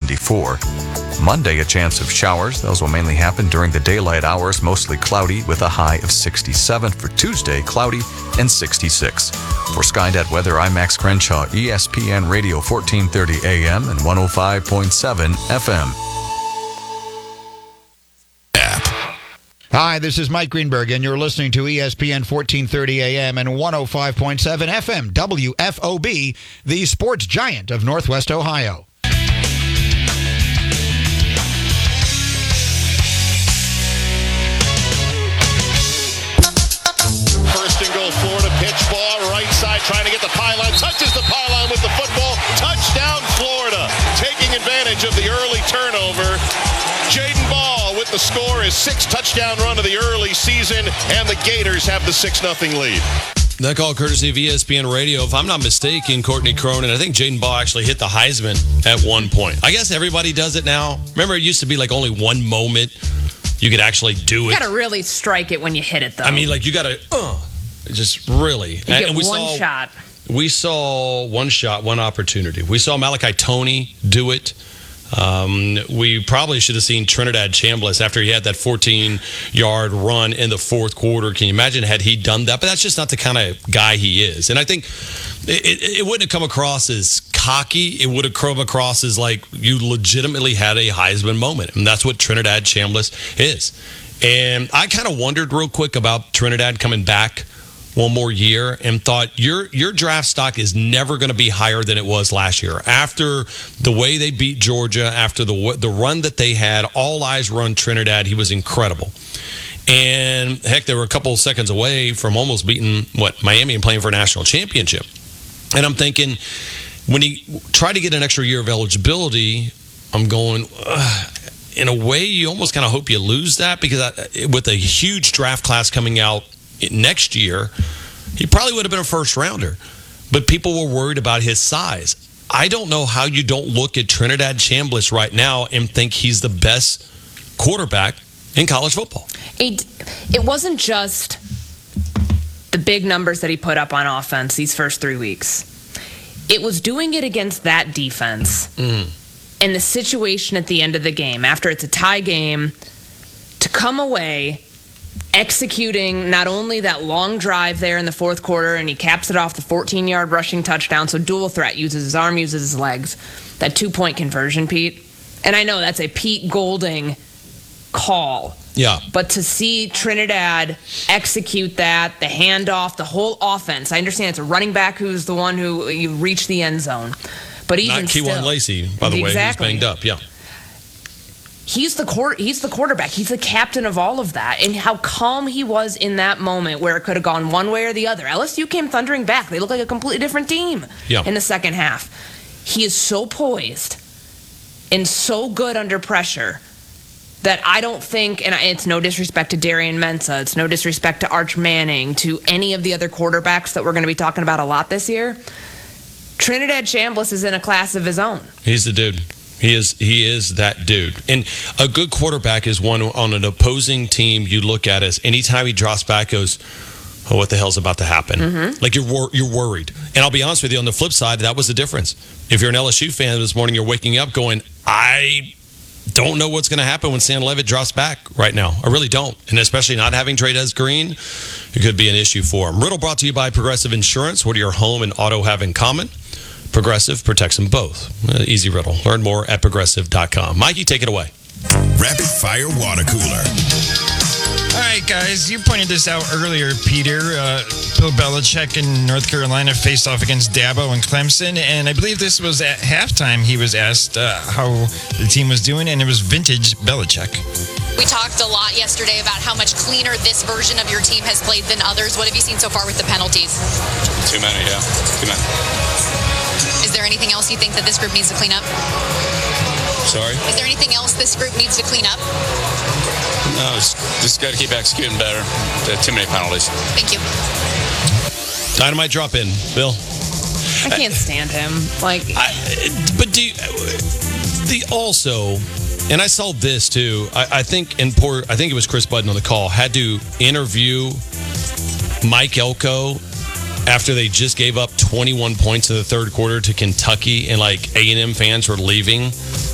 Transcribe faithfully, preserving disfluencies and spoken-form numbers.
seventy-four. Monday, a chance of showers. Those will mainly happen during the daylight hours, mostly cloudy with a high of sixty-seven. For Tuesday, cloudy and sixty-six. For Skynet Weather, I'm Max Crenshaw, E S P N Radio fourteen thirty A M and one oh five point seven F M. Hi, this is Mike Greenberg, and you're listening to E S P N fourteen thirty A M and one oh five point seven F M, W F O B, the sports giant of Northwest Ohio. First and goal, Florida, pitch ball, right side, trying to get the pylon, touches the pylon with the football, touchdown Florida, taking advantage of the early turnover. Jaden Ball with the score, his sixth touchdown run of the early season, and the Gators have the six nothing lead. That call courtesy of E S P N Radio. If I'm not mistaken, Courtney Cronin, I think Jaden Ball actually hit the Heisman at one point. I guess everybody does it now. Remember, it used to be like only one moment you could actually do it. You got to really strike it when you hit it, though. I mean, like, you got to, uh, just really. You get and we one saw, shot. We saw one shot, one opportunity. We saw Malachi Toney do it. Um, we probably should have seen Trinidad Chambliss after he had that fourteen-yard run in the fourth quarter. Can you imagine had he done that? But that's just not the kind of guy he is. And I think it, it, it wouldn't have come across as cocky. It would have come across as like you legitimately had a Heisman moment. And that's what Trinidad Chambliss is. And I kind of wondered real quick about Trinidad coming back one more year and thought your your draft stock is never going to be higher than it was last year. After the way they beat Georgia, after the the run that they had, all eyes were on Trinidad. He was incredible. And heck, they were a couple of seconds away from almost beating what Miami and playing for a national championship. And I'm thinking, when he tried to get an extra year of eligibility, I'm going, ugh. In a way, you almost kind of hope you lose that, because I, with a huge draft class coming out next year, he probably would have been a first rounder. But people were worried about his size. I don't know how you don't look at Trinidad Chambliss right now and think he's the best quarterback in college football. It, it wasn't just the big numbers that he put up on offense these first three weeks. It was doing it against that defense. Mm. And the situation at the end of the game, after it's a tie game, to come away executing not only that long drive there in the fourth quarter, and he caps it off the fourteen-yard rushing touchdown, so dual threat, uses his arm, uses his legs, that two-point conversion, Pete. And I know that's a Pete Golding call. Yeah. But to see Trinidad execute that, the handoff, the whole offense, I understand it's a running back who's the one who you reach the end zone. But even Not Keywan Lacey, by the exactly. way, who's banged up. Yeah. He's the court. He's the quarterback. He's the captain of all of that. And how calm he was in that moment where it could have gone one way or the other. L S U came thundering back. They look like a completely different team yeah. in the second half. He is so poised and so good under pressure that I don't think, and it's no disrespect to Darian Mensah, it's no disrespect to Arch Manning, to any of the other quarterbacks that we're going to be talking about a lot this year, Trinidad Chambliss is in a class of his own. He's the dude. He is he is that dude. And a good quarterback is one on an opposing team you look at as anytime he drops back, goes, oh, what the hell's about to happen? Mm-hmm. Like you're wor- you're worried. And I'll be honest with you, on the flip side, that was the difference. If you're an L S U fan this morning, you're waking up going, I don't know what's going to happen when Sam Levitt drops back right now. I really don't. And especially not having Trey'Dez Green, it could be an issue for him. Riddle brought to you by Progressive Insurance. What do your home and auto have in common? Progressive protects them both. Uh, easy riddle. Learn more at progressive dot com. Mikey, take it away. Rapid Fire Water Cooler. All right, guys, you pointed this out earlier, Peter. Uh, Bill Belichick in North Carolina faced off against Dabo and Clemson, and I believe this was at halftime he was asked uh, how the team was doing, and it was vintage Belichick. We talked a lot yesterday about how much cleaner this version of your team has played than others. What have you seen so far with the penalties? Too many, yeah. Too many. Is there anything else you think that this group needs to clean up? Sorry? Is there anything else this group needs to clean up? No, just, just got to keep executing better. Too many penalties. Thank you. Dynamite drop in, Bill. I can't stand him. Like, I, but do you, the also, and I saw this too. I, I think in poor. I think it was Chris Budden on the call had to interview Mike Elko after they just gave up twenty-one points in the third quarter to Kentucky, and like A and M fans were leaving.